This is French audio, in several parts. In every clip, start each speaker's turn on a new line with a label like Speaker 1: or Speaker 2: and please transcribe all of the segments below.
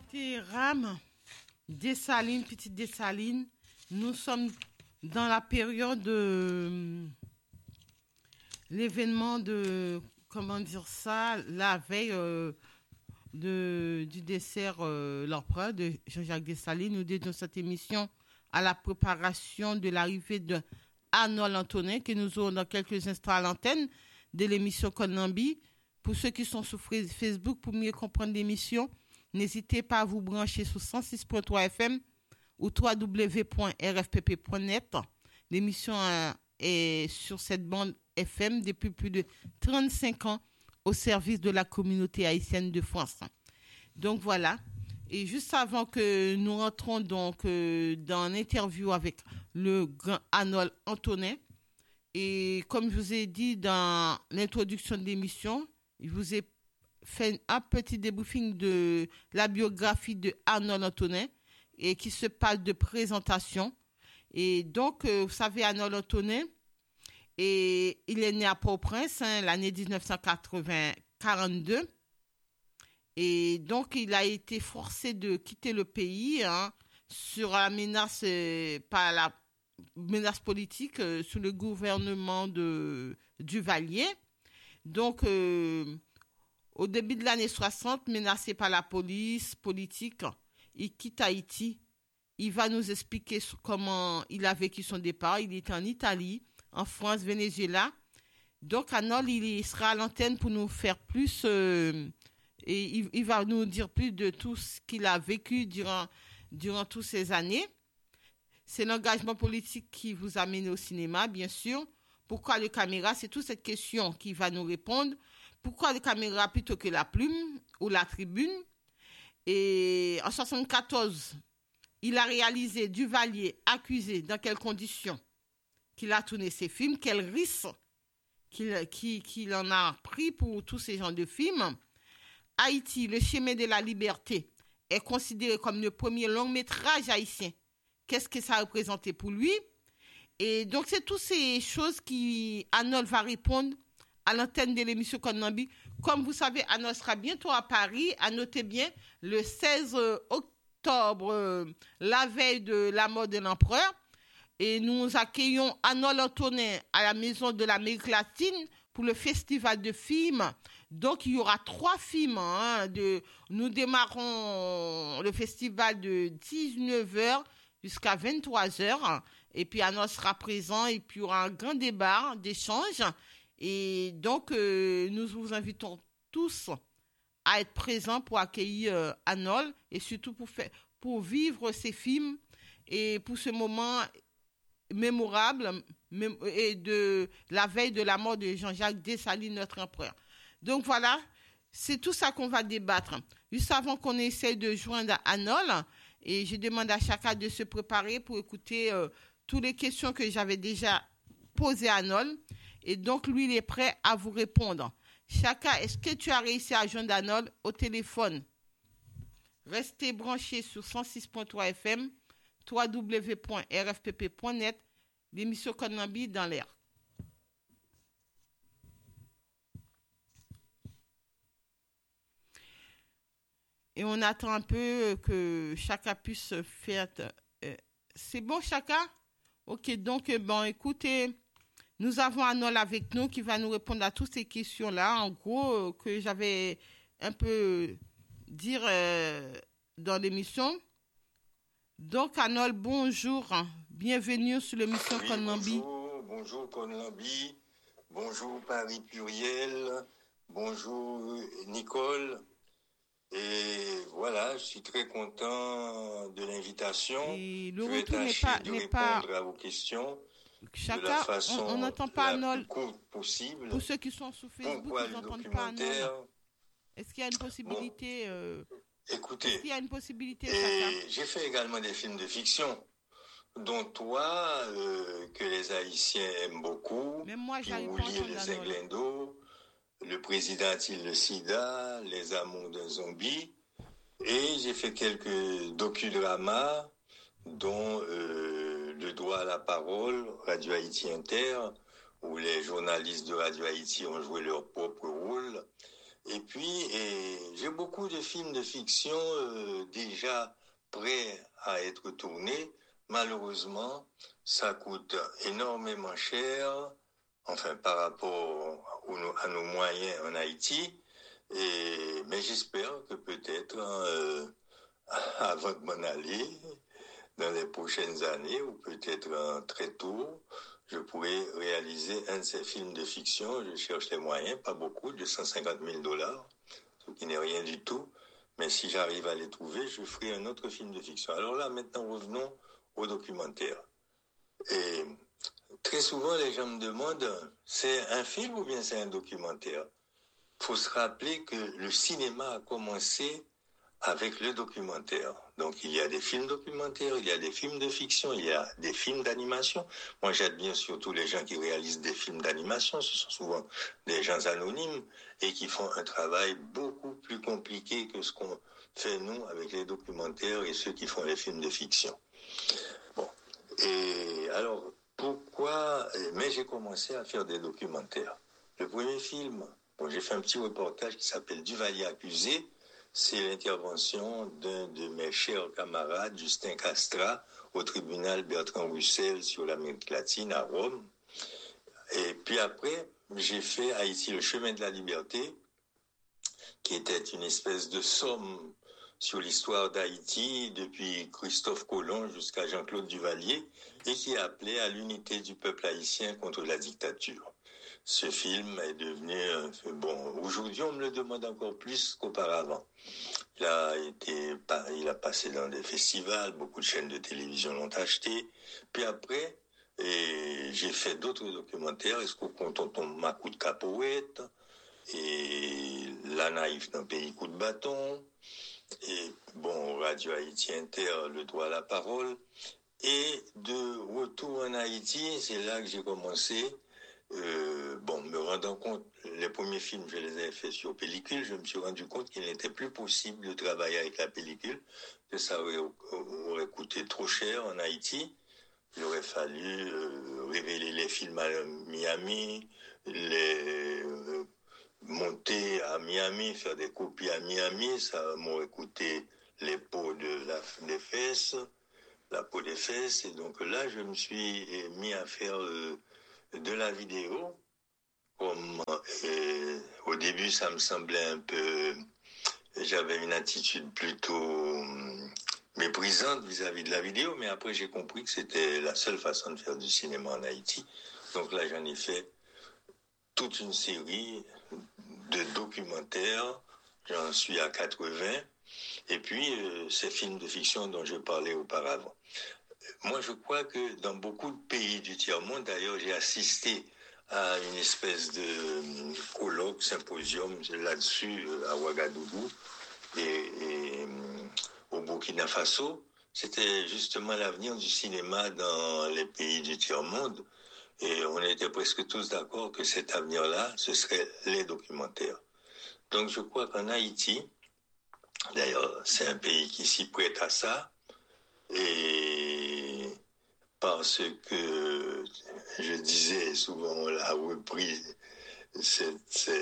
Speaker 1: C'était Ram, Dessalines, Petite Dessalines. Nous sommes dans la période de l'événement de, comment dire ça, la veille du dessert l'empereur de Jean-Jacques Dessalines. Nous dédions cette émission à la préparation de l'arrivée de Arnold Antonin, que nous aurons dans quelques instants à l'antenne de l'émission Konambi. Pour ceux qui sont sur Facebook, pour mieux comprendre l'émission, n'hésitez pas à vous brancher sur 106.3 FM ou www.rfpp.net. L'émission est sur cette bande FM depuis plus de 35 ans au service de la communauté haïtienne de France. Donc voilà. Et juste avant que nous rentrons donc dans l'interview avec le grand Arnold Antonin, et comme je vous ai dit dans l'introduction de l'émission, je vous ai fait un petit débriefing de la biographie de Arnold Antonin et qui se parle de présentation. Et donc, vous savez, Arnold Antonin, et il est né à Port-au-Prince, l'année 1942. Et donc, il a été forcé de quitter le pays sur la menace, par la menace politique sous le gouvernement de Duvalier. Donc, au début de l'année 60, menacé par la police politique, il quitte Haïti. Il va nous expliquer comment il a vécu son départ. Il est en Italie, en France, Venezuela. Donc, Arnold, il sera à l'antenne pour nous faire plus... et il va nous dire plus de tout ce qu'il a vécu durant toutes ces années. C'est l'engagement politique qui vous a mené au cinéma, bien sûr. Pourquoi le caméra? C'est toute cette question qui va nous répondre. Pourquoi le caméra plutôt que la plume ou la tribune? Et en 74, il a réalisé Duvalier accusé dans quelles conditions qu'il a tourné ses films, quel risque qu'il en a pris pour tous ces genres de films. Haïti, le chemin de la liberté, est considéré comme le premier long-métrage haïtien. Qu'est-ce que ça a représenté pour lui? Et donc, c'est toutes ces choses qui Arnold va répondre à l'antenne de l'émission Konambi. Comme vous savez, Arnold sera bientôt à Paris. À noter bien, le 16 octobre, la veille de la mort de l'empereur. Et nous accueillons Arnold Antonin à la Maison de l'Amérique latine pour le festival de films. Donc, il y aura 3 films. Nous démarrons le festival de 19h jusqu'à 23h. Et puis, Arnold sera présent et puis il y aura un grand débat d'échange. Et donc, nous vous invitons tous à être présents pour accueillir Arnold et surtout pour vivre ces films et pour ce moment mémorable et de la veille de la mort de Jean-Jacques Dessalines, notre empereur. Donc voilà, c'est tout ça qu'on va débattre. Juste avant qu'on essaye de joindre Arnold, et je demande à chacun de se préparer pour écouter toutes les questions que j'avais déjà posées à Arnold. Et donc, lui, il est prêt à vous répondre. Chaka, est-ce que tu as réussi à joindre Arnold au téléphone? Restez branchés sur 106.3 FM, www.rfpp.net, l'émission Konambi dans l'air. Et on attend un peu que Chaka puisse faire... c'est bon, Chaka? Ok, donc, bon, écoutez... Nous avons Arnold avec nous qui va nous répondre à toutes ces questions-là, en gros, que j'avais un peu dire dans l'émission. Donc, Arnold, bonjour. Bienvenue sur l'émission Konambi.
Speaker 2: Bonjour Konambi. Bonjour Paris Pluriel. Bonjour Nicole. Et voilà, je suis très content de l'invitation.
Speaker 1: Et le
Speaker 2: je vais
Speaker 1: retour
Speaker 2: tâcher de
Speaker 1: n'est
Speaker 2: répondre
Speaker 1: pas...
Speaker 2: à vos questions.
Speaker 1: Chacun, on n'entend pas Arnold.
Speaker 2: Possible.
Speaker 1: Pour ceux qui sont sur Facebook,
Speaker 2: pourquoi
Speaker 1: ils n'entendent pas
Speaker 2: documentaire?
Speaker 1: Arnold. Est-ce qu'il y a une possibilité
Speaker 2: Écoutez,
Speaker 1: est-ce qu'il y a une possibilité, Chacun?
Speaker 2: J'ai fait également des films de fiction, dont toi, que les Haïtiens aiment beaucoup.
Speaker 1: Même moi, j'arrive pas à entendre
Speaker 2: les
Speaker 1: Arnold.
Speaker 2: Zinglendo, Le président a-t-il le sida, Les amours d'un zombie. Et j'ai fait quelques docudramas, dont Le droit à la parole, Radio Haïti Inter, où les journalistes de Radio Haïti ont joué leur propre rôle. Et puis, j'ai beaucoup de films de fiction déjà prêts à être tournés. Malheureusement, ça coûte énormément cher, enfin par rapport à nos moyens en Haïti. Mais j'espère que peut-être, avant de m'en aller, dans les prochaines années, ou peut-être très tôt, je pourrais réaliser un de ces films de fiction. Je cherche les moyens, pas beaucoup, $250 000, ce qui n'est rien du tout. Mais si j'arrive à les trouver, je ferai un autre film de fiction. Alors là, maintenant, revenons au documentaire. Et très souvent, les gens me demandent, c'est un film ou bien c'est un documentaire? Il faut se rappeler que le cinéma a commencé avec le documentaire. Donc il y a des films documentaires, il y a des films de fiction, il y a des films d'animation. Moi j'admire surtout les gens qui réalisent des films d'animation, ce sont souvent des gens anonymes et qui font un travail beaucoup plus compliqué que ce qu'on fait nous avec les documentaires et ceux qui font les films de fiction. Bon, et alors pourquoi? Mais j'ai commencé à faire des documentaires. Le premier film, bon, j'ai fait un petit reportage qui s'appelle Duvalier accusé. C'est l'intervention d'un de mes chers camarades, Justin Castra, au tribunal Bertrand Russell sur l'Amérique latine à Rome. Et puis après, j'ai fait Haïti, le chemin de la liberté, qui était une espèce de somme sur l'histoire d'Haïti depuis Christophe Colomb jusqu'à Jean-Claude Duvalier et qui appelait à l'unité du peuple haïtien contre la dictature. Ce film est devenu, bon, aujourd'hui on me le demande encore plus qu'auparavant. Il a passé dans des festivals, beaucoup de chaînes de télévision l'ont acheté. Puis après, j'ai fait d'autres documentaires, Est-ce qu'on compte ma coup de capoette, et La naïf d'un pays coup de bâton, et bon, Radio Haïti Inter, Le droit à la parole. Et de retour en Haïti, c'est là que j'ai commencé. Bon, me rendant compte, les premiers films, je les avais faits sur pellicule, je me suis rendu compte qu'il n'était plus possible de travailler avec la pellicule, que ça aurait coûté trop cher en Haïti. Il aurait fallu révéler les films à Miami, les monter à Miami, faire des copies à Miami, ça m'aurait coûté les peaux des fesses, la peau des fesses, et donc là, je me suis mis à faire de la vidéo. Comme au début, ça me semblait un peu, j'avais une attitude plutôt méprisante vis-à-vis de la vidéo, mais après j'ai compris que c'était la seule façon de faire du cinéma en Haïti. Donc là, j'en ai fait toute une série de documentaires. J'en suis à 80. Et puis, ces films de fiction dont je parlais auparavant. Moi, je crois que dans beaucoup de pays du tiers-monde, d'ailleurs, j'ai assisté à une espèce de colloque, symposium là-dessus à Ouagadougou et au Burkina Faso. C'était justement l'avenir du cinéma dans les pays du tiers-monde. Et on était presque tous d'accord que cet avenir-là, ce serait les documentaires. Donc je crois qu'en Haïti, d'ailleurs, c'est un pays qui s'y prête à ça, et parce que je disais souvent, on l'a repris, c'est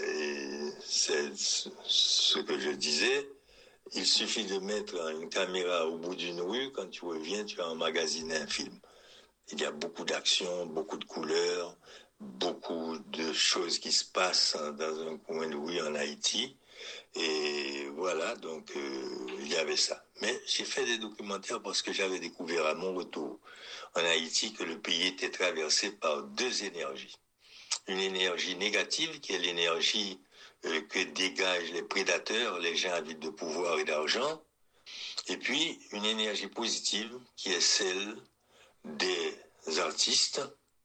Speaker 2: ce que je disais, il suffit de mettre une caméra au bout d'une rue, quand tu reviens, tu as emmagasiné un film. Il y a beaucoup d'actions, beaucoup de couleurs, beaucoup de choses qui se passent dans un coin de rue en Haïti. Et voilà, donc il y avait ça. Mais j'ai fait des documentaires parce que j'avais découvert à mon retour en Haïti que le pays était traversé par deux énergies. Une énergie négative qui est l'énergie que dégagent les prédateurs, les gens avides de pouvoir et d'argent. Et puis une énergie positive qui est celle des artistes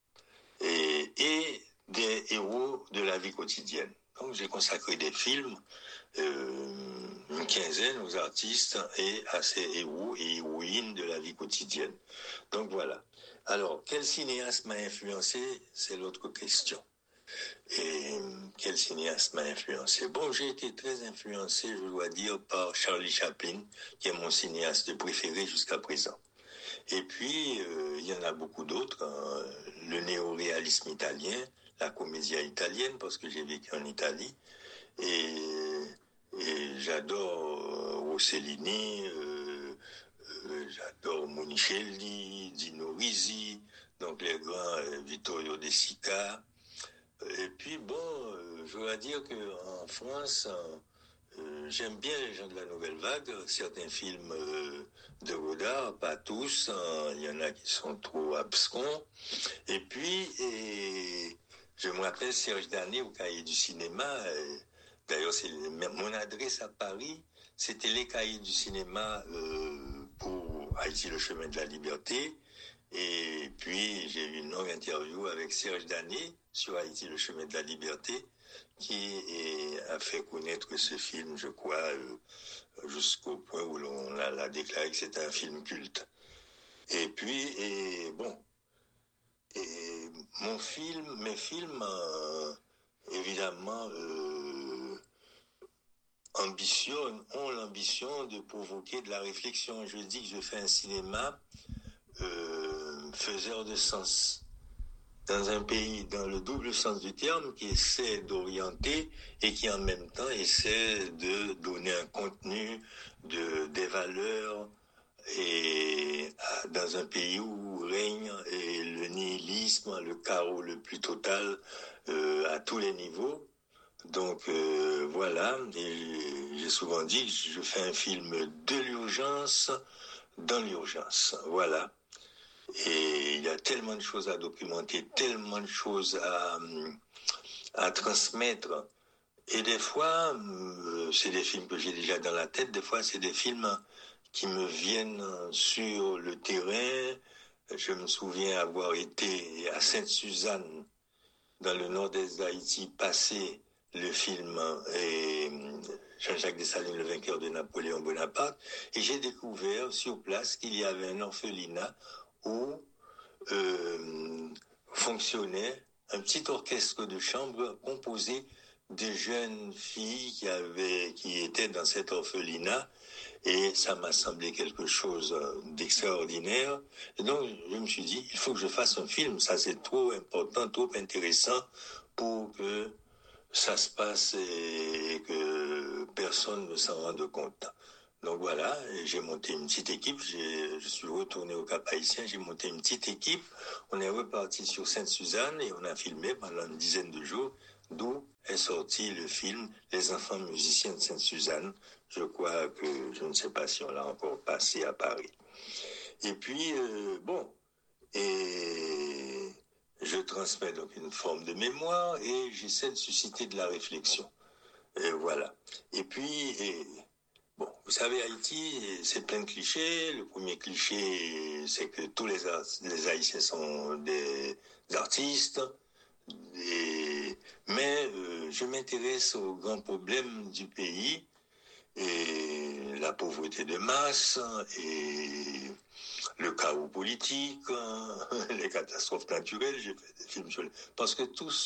Speaker 2: et des héros de la vie quotidienne. Donc j'ai consacré des films, une quinzaine aux artistes et à ces héros et héroïnes de la vie quotidienne. Donc voilà. Alors, quel cinéaste m'a influencé? C'est l'autre question. Et quel cinéaste m'a influencé? Bon, j'ai été très influencé, je dois dire, par Charlie Chaplin, qui est mon cinéaste préféré jusqu'à présent. Et puis, il y en a beaucoup d'autres, hein. Le néo-réalisme italien, la commedia italienne, parce que j'ai vécu en Italie, Et, et j'adore Rossellini, j'adore Monicelli, Dino Risi, donc les grands Vittorio De Sica. Et puis bon, je dois dire qu'en France, j'aime bien les gens de la nouvelle vague, certains films de Godard, pas tous, il y en a qui sont trop abscons. Et puis, je me rappelle Serge Danet au Cahiers du cinéma, d'ailleurs c'est mon adresse à Paris, c'était les Cahiers du cinéma pour Haïti, le chemin de la liberté. Et puis, j'ai eu une longue interview avec Serge Danet sur Haïti, le chemin de la liberté, qui a fait connaître ce film, je crois, jusqu'au point où l'on a déclaré que c'était un film culte. Et puis, bon, mes films, évidemment, ont l'ambition de provoquer de la réflexion. Je dis que je fais un cinéma faiseur de sens. Dans un pays, dans le double sens du terme, qui essaie d'orienter et qui en même temps essaie de donner un contenu, des valeurs, et dans un pays où règne le nihilisme, le chaos le plus total à tous les niveaux. Donc voilà, et j'ai souvent dit que je fais un film de l'urgence dans l'urgence. Voilà. Et il y a tellement de choses à documenter, tellement de choses à transmettre. Et des fois, c'est des films que j'ai déjà dans la tête, des fois c'est des films qui me viennent sur le terrain. Je me souviens avoir été à Sainte-Suzanne, dans le nord-est d'Haïti, passer le film et Jean-Jacques Dessalines, le vainqueur de Napoléon Bonaparte, et j'ai découvert sur place qu'il y avait un orphelinat où fonctionnait un petit orchestre de chambre composé de jeunes filles qui étaient dans cet orphelinat, et ça m'a semblé quelque chose d'extraordinaire. Et donc je me suis dit, il faut que je fasse un film, ça c'est trop important, trop intéressant pour que ça se passe et que personne ne s'en rende compte. Donc voilà, j'ai monté une petite équipe, je suis retourné au Cap-Haïtien, j'ai monté une petite équipe, on est reparti sur Sainte-Suzanne et on a filmé pendant une dizaine de jours, d'où est sorti le film Les enfants musiciens de Sainte-Suzanne. Je crois que, je ne sais pas si on l'a encore passé à Paris. Et puis, bon, et je transmets donc une forme de mémoire et j'essaie de susciter de la réflexion. Et voilà. Et puis, bon, vous savez, Haïti, c'est plein de clichés. Le premier cliché, c'est que tous les Haïtiens sont des artistes. Mais je m'intéresse aux grands problèmes du pays, et la pauvreté de masse, et le chaos politique, les catastrophes naturelles. J'ai fait des films sur parce que tous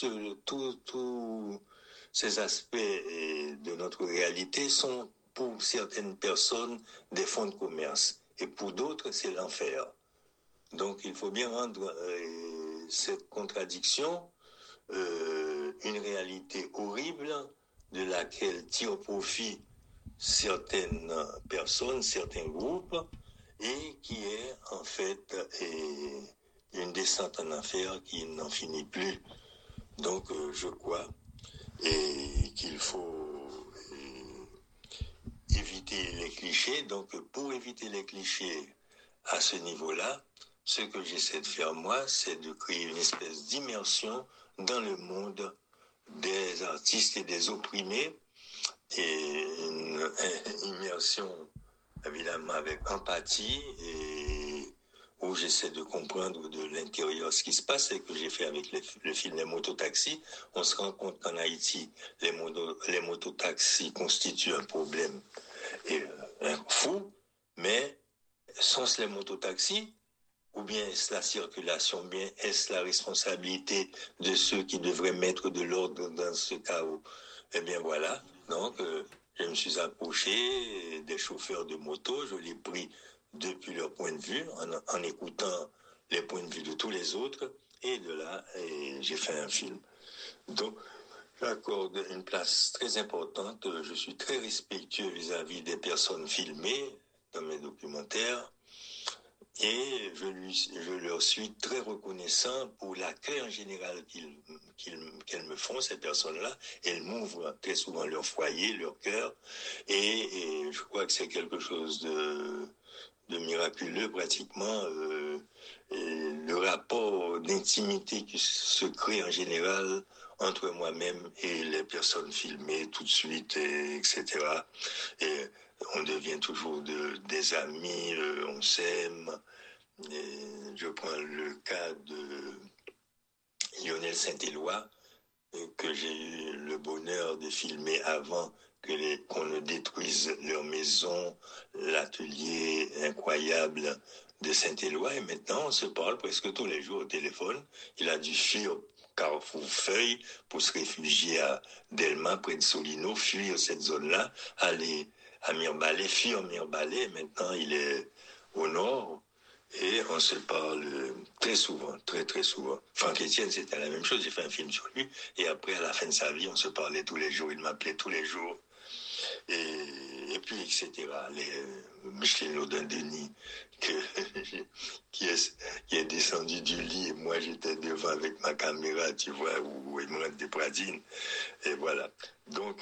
Speaker 2: ces aspects de notre réalité sont, pour certaines personnes, des fonds de commerce. Et pour d'autres, c'est l'enfer. Donc il faut bien rendre cette contradiction une réalité horrible de laquelle tirent profit certaines personnes, certains groupes, et qui est en fait une descente en enfer qui n'en finit plus. Donc je crois qu'il faut éviter les clichés. Donc pour éviter les clichés à ce niveau-là, ce que j'essaie de faire moi, c'est de créer une espèce d'immersion dans le monde des artistes et des opprimés, et une immersion évidemment avec empathie, et où j'essaie de comprendre de l'intérieur ce qui se passe, et que j'ai fait avec le film Les mototaxis. On se rend compte qu'en Haïti, les mototaxis constituent un problème fou, mais sont-ce les mototaxis, ou bien est-ce la circulation, ou bien est-ce la responsabilité de ceux qui devraient mettre de l'ordre dans ce chaos? Eh bien voilà, donc je me suis approché des chauffeurs de moto, je l'ai pris depuis leur point de vue, en écoutant les points de vue de tous les autres, et de là, j'ai fait un film. Donc, J'accorde une place très importante. Je suis très respectueux vis-à-vis des personnes filmées dans mes documentaires. Et je leur suis très reconnaissant pour l'accueil en général qu'elles me font, ces personnes-là. Elles m'ouvrent très souvent leur foyer, leur cœur. Et je crois que c'est quelque chose de miraculeux pratiquement. Et le rapport d'intimité qui se crée en général entre moi-même et les personnes filmées tout de suite, etc. Et on devient toujours des amis, on s'aime. Et je prends le cas de Lionel Saint-Éloi, que j'ai eu le bonheur de filmer avant qu'on ne détruise leur maison, l'atelier incroyable de Saint-Éloi. Et maintenant, on se parle presque tous les jours au téléphone. Il a dû fuir Carrefour Feuille pour se réfugier à Delma, près de Solino, fuir cette zone-là, aller à Mirbalais, fuir Mirbalais. Maintenant, il est au nord. Et on se parle très souvent, très très souvent. Franck Etienne, c'était la même chose, j'ai fait un film sur lui. Et après, à la fin de sa vie, on se parlait tous les jours, il m'appelait tous les jours. Et puis, etc. Micheline Laudin-Denis, qui est descendu du lit, et moi j'étais devant avec ma caméra, tu vois, où il me rend des pradines. Et voilà. Donc,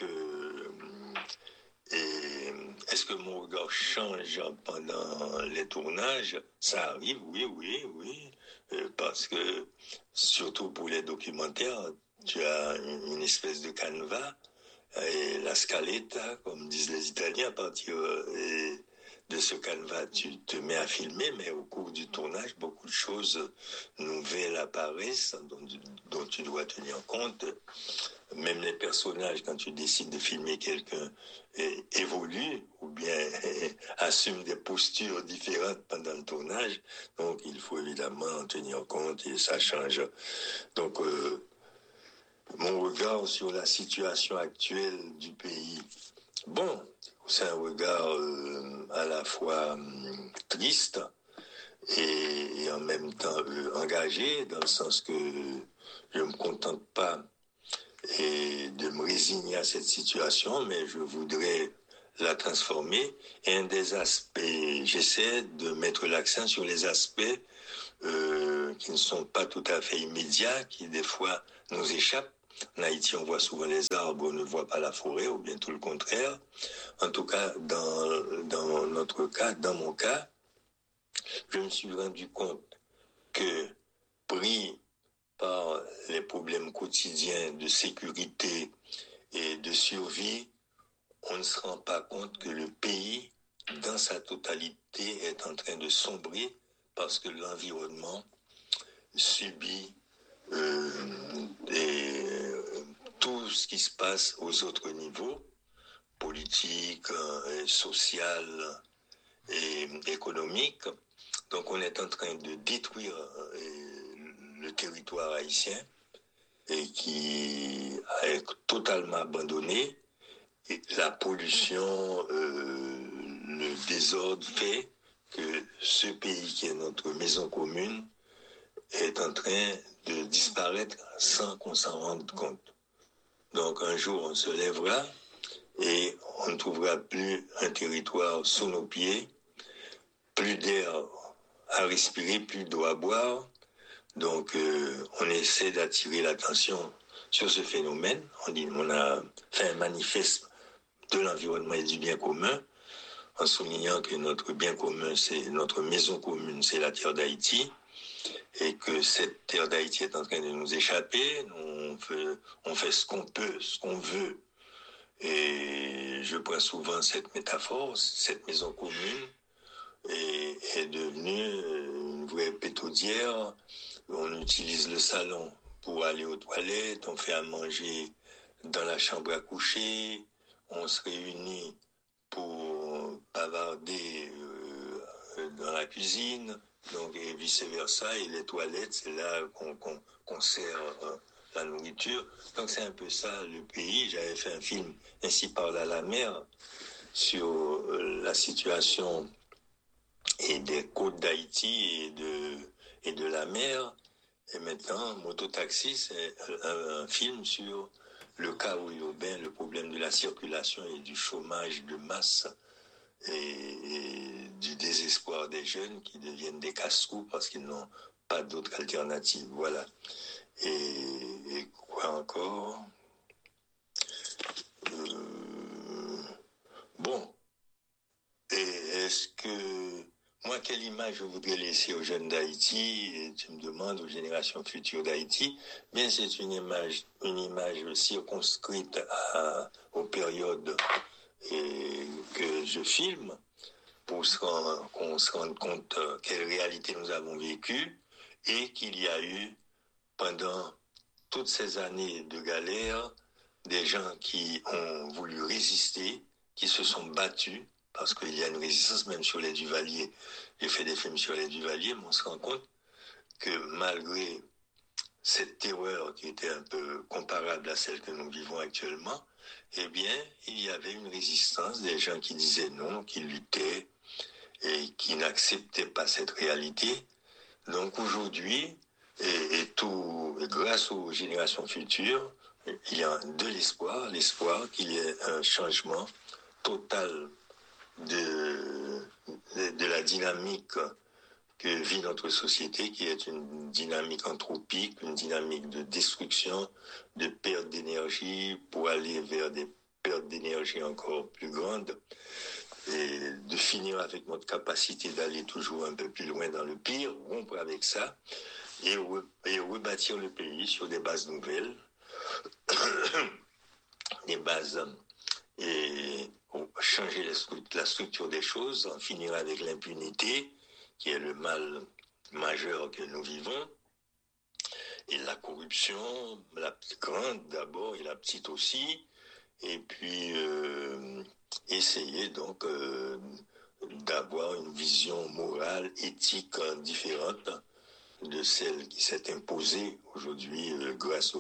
Speaker 2: et est-ce que mon regard change pendant les tournages? Ça arrive, oui. Parce que, surtout pour les documentaires, tu as une espèce de canevas, et la scaletta, comme disent les Italiens, à partir de ce canevas, tu te mets à filmer, mais au cours du tournage, beaucoup de choses nouvelles apparaissent dont tu dois tenir compte. Même les personnages, quand tu décides de filmer quelqu'un, évoluent ou bien assument des postures différentes pendant le tournage. Donc, il faut évidemment en tenir compte et ça change. Donc, mon regard sur la situation actuelle du pays, bon, c'est un regard à la fois triste et en même temps engagé, dans le sens que je ne me contente pas et de me résigner à cette situation, mais je voudrais la transformer. Et un des aspects, j'essaie de mettre l'accent sur les aspects qui ne sont pas tout à fait immédiats, qui des fois nous échappent. En Haïti, on voit souvent les arbres, on ne voit pas la forêt, ou bien tout le contraire. En tout cas, dans notre cas, dans mon cas, je me suis rendu compte que pris par les problèmes quotidiens de sécurité et de survie, on ne se rend pas compte que le pays, dans sa totalité, est en train de sombrer parce que l'environnement subit tout ce qui se passe aux autres niveaux, politique, social et économique. Donc on est en train de détruire le territoire haïtien et qui est totalement abandonné. Et la pollution, le désordre fait que ce pays qui est notre maison commune est en train de disparaître sans qu'on s'en rende compte. Donc un jour on se lèvera et on ne trouvera plus un territoire sous nos pieds, plus d'air à respirer, plus d'eau à boire. Donc on essaie d'attirer l'attention sur ce phénomène. On a fait un manifeste de l'environnement et du bien commun, en soulignant que notre bien commun, c'est notre maison commune, c'est la terre d'Haïti, et que cette terre d'Haïti est en train de nous échapper. On fait ce qu'on peut, ce qu'on veut. Et je prends souvent cette métaphore, cette maison commune est devenue une vraie pétaudière. On utilise le salon pour aller aux toilettes, on fait à manger dans la chambre à coucher, on se réunit pour bavarder dans la cuisine, donc et vice-versa, et les toilettes, c'est là qu'on sert la nourriture. Donc c'est un peu ça le pays. J'avais fait un film Ainsi parle à la mer sur la situation et des côtes d'Haïti et de la mer. Et maintenant, Mototaxi, c'est un film sur le chaos urbain, le problème de la circulation et du chômage de masse et du désespoir des jeunes qui deviennent des casse-cou parce qu'ils n'ont pas d'autre alternative. Voilà. Et quoi encore? Bon. Et est-ce que... Moi, quelle image je voudrais laisser aux jeunes d'Haïti, et tu me demandes aux générations futures d'Haïti, bien c'est une image circonscrite aux périodes que je filme, pour qu'on se rende compte quelle réalité nous avons vécue et qu'il y a eu, pendant toutes ces années de galère, des gens qui ont voulu résister, qui se sont battus, parce qu'il y a une résistance même sur les Duvaliers. J'ai fait des films sur les Duvaliers, mais on se rend compte que malgré cette terreur qui était un peu comparable à celle que nous vivons actuellement, eh bien, il y avait une résistance des gens qui disaient non, qui luttaient et qui n'acceptaient pas cette réalité. Donc aujourd'hui, et grâce aux générations futures, il y a de l'espoir qu'il y ait un changement total de la dynamique que vit notre société, qui est une dynamique anthropique, une dynamique de destruction, de perte d'énergie pour aller vers des pertes d'énergie encore plus grandes et de finir avec notre capacité d'aller toujours un peu plus loin dans le pire, rompre avec ça et rebâtir le pays sur des bases nouvelles, des bases et changer la structure des choses, en finir avec l'impunité, qui est le mal majeur que nous vivons, et la corruption, la plus grande d'abord et la petite aussi, et puis essayer donc d'avoir une vision morale, éthique différente de celle qui s'est imposée aujourd'hui grâce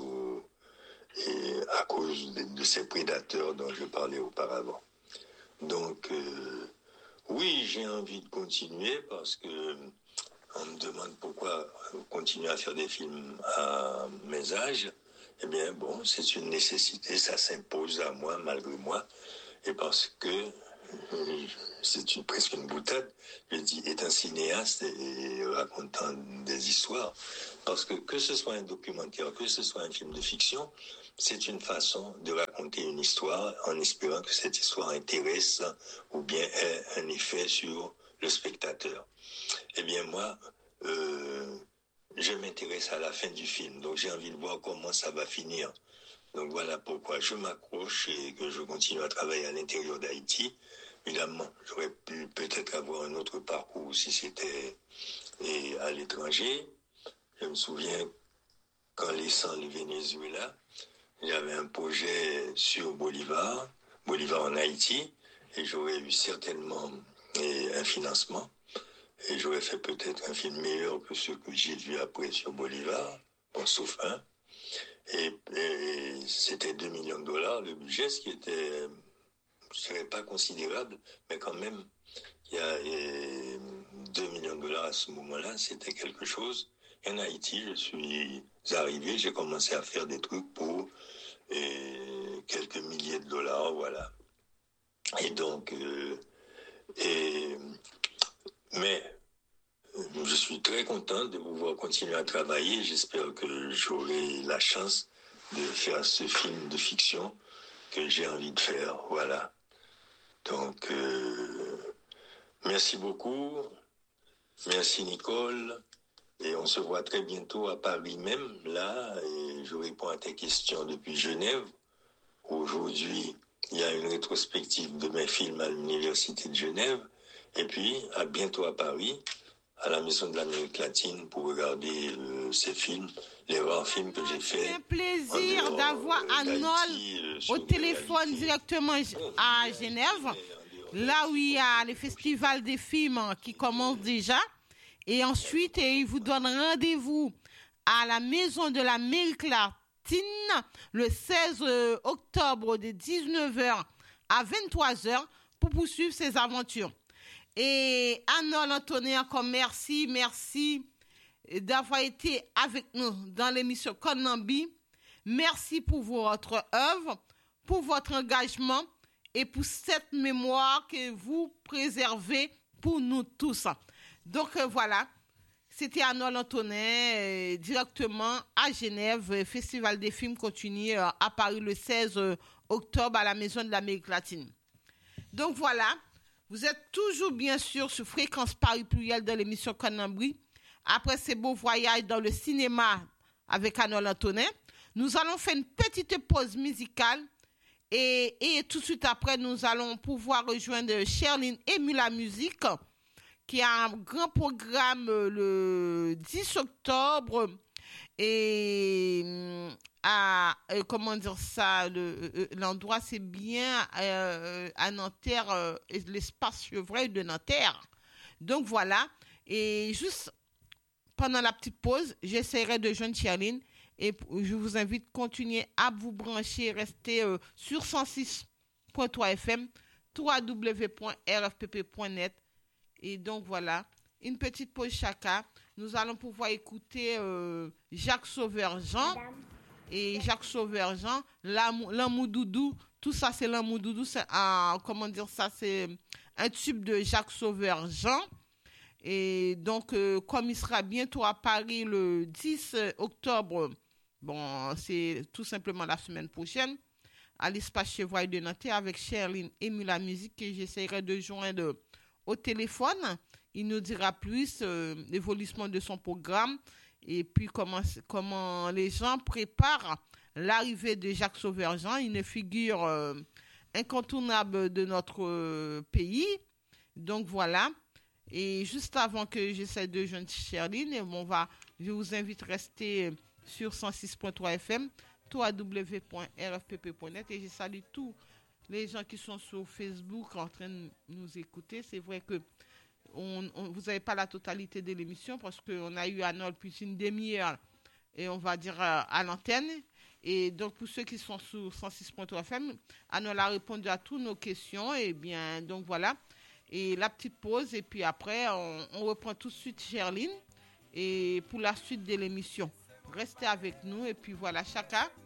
Speaker 2: et à cause de ces prédateurs dont je parlais auparavant. Donc, oui, j'ai envie de continuer parce que on me demande pourquoi continuer à faire des films à mes âges. Eh bien, bon, c'est une nécessité, ça s'impose à moi, malgré moi, et parce que c'est presque une boutade. Je dis, est un cinéaste et racontant des histoires. Parce que ce soit un documentaire, que ce soit un film de fiction, c'est une façon de raconter une histoire en espérant que cette histoire intéresse ou bien ait un effet sur le spectateur. Eh bien, moi, je m'intéresse à la fin du film, donc j'ai envie de voir comment ça va finir. Donc voilà pourquoi je m'accroche et que je continue à travailler à l'intérieur d'Haïti. Évidemment, j'aurais pu peut-être avoir un autre parcours si c'était à l'étranger. Je me souviens qu'en laissant le Venezuela, j'avais un projet sur Bolivar en Haïti, et j'aurais eu certainement un financement. Et j'aurais fait peut-être un film meilleur que ce que j'ai vu après sur Bolivar, bon, sauf un. Et c'était $2 millions le budget, ce qui était, je dirais pas considérable, mais quand même, il y a $2 millions à ce moment-là, c'était quelque chose. Et en Haïti, je suis arrivé, j'ai commencé à faire des trucs pour quelques milliers de dollars, voilà. Et donc, mais je suis très content de pouvoir continuer à travailler. J'espère que j'aurai la chance de faire ce film de fiction que j'ai envie de faire. Voilà. Donc, merci beaucoup. Merci Nicole. Et on se voit très bientôt à Paris même, là. Et je réponds à tes questions depuis Genève. Aujourd'hui, il y a une rétrospective de mes films à l'Université de Genève. Et puis, à bientôt à Paris, à la Maison de l'Amérique latine, pour regarder ces films, les rares films que j'ai faits.
Speaker 1: C'est un plaisir d'avoir Arnold au téléphone directement à Genève, là où il y a le festival des films qui commence déjà. Et ensuite, il vous donne rendez-vous à la Maison de l'Amérique latine le 16 octobre de 19h à 23h pour poursuivre ses aventures. Et Arnold Anthony, encore merci d'avoir été avec nous dans l'émission Konambi. Merci pour votre œuvre, pour votre engagement et pour cette mémoire que vous préservez pour nous tous. Donc voilà, c'était Arnold Antonin, directement à Genève. Festival des films continue à Paris le 16 octobre à la Maison de l'Amérique latine. Donc voilà, vous êtes toujours bien sûr sur Fréquence Paris Pluriel dans l'émission Conambri. Après ces beaux voyages dans le cinéma avec Arnold Antonin, nous allons faire une petite pause musicale et tout de suite après, nous allons pouvoir rejoindre Sherline Émue la musique qui a un grand programme le 10 octobre et comment dire ça, l'endroit c'est bien à Nanterre, l'espace Chevreuil de Nanterre. Donc voilà, et juste pendant la petite pause, j'essaierai de joindre Sherline et je vous invite à continuer à vous brancher, rester sur 106.3 FM, www.rfpp.net. Et donc voilà, une petite pause chacun. Nous allons pouvoir écouter Jacques Sauveur-Jean. Et Jacques Sauveur-Jean, L'Amoudoudou, tout ça c'est L'Amoudoudou, c'est comment dire ça, c'est un tube de Jacques Sauveur-Jean. Et donc, comme il sera bientôt à Paris le 10 octobre, bon, c'est tout simplement la semaine prochaine, à l'espace Chevreuil de Nanterre avec Sherline Émue la musique que j'essaierai de joindre au téléphone. Il nous dira plus l'évolution de son programme et puis comment les gens préparent l'arrivée de Jacques Sauveur-Jean, une figure incontournable de notre pays. Donc voilà. Et juste avant que j'essaie de joindre Sherline, je vous invite à rester sur 106.3 FM, www.rfpp.net. Et je salue tous les gens qui sont sur Facebook en train de nous écouter. C'est vrai que vous n'avez pas la totalité de l'émission parce qu'on a eu Arnold plus une demi-heure et on va dire à l'antenne. Et donc pour ceux qui sont sur 106.3 FM, Arnold a répondu à toutes nos questions. Et bien donc voilà. Et la petite pause et puis après on reprend tout de suite Sherline et pour la suite de l'émission. Restez avec nous et puis voilà chacun.